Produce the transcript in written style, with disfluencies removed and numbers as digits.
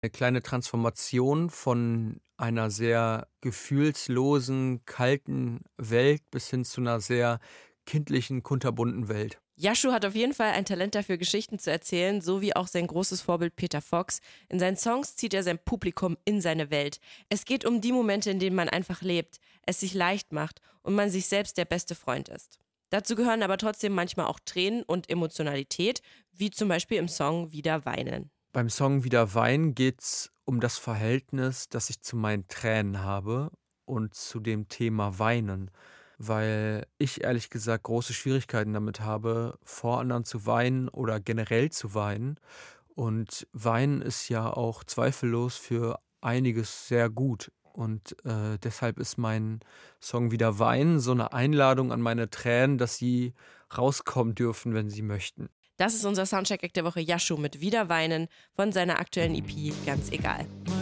Eine kleine Transformation von einer sehr gefühlslosen, kalten Welt bis hin zu einer sehr kindlichen, kunterbunten Welt. Yashu hat auf jeden Fall ein Talent dafür, Geschichten zu erzählen, so wie auch sein großes Vorbild Peter Fox. In seinen Songs zieht er sein Publikum in seine Welt. Es geht um die Momente, in denen man einfach lebt, es sich leicht macht und man sich selbst der beste Freund ist. Dazu gehören aber trotzdem manchmal auch Tränen und Emotionalität, wie zum Beispiel im Song Wieder weinen. Beim Song „Wieder weinen" geht's um das Verhältnis, das ich zu meinen Tränen habe und zu dem Thema Weinen, weil ich ehrlich gesagt große Schwierigkeiten damit habe, vor anderen zu weinen oder generell zu weinen. Und Weinen ist ja auch zweifellos für einiges sehr gut. Und, deshalb ist mein Song „Wieder weinen" so eine Einladung an meine Tränen, dass sie rauskommen dürfen, wenn sie möchten. Das ist unser Soundcheck-Act der Woche Yashu mit Wieder weinen von seiner aktuellen EP Ganz egal.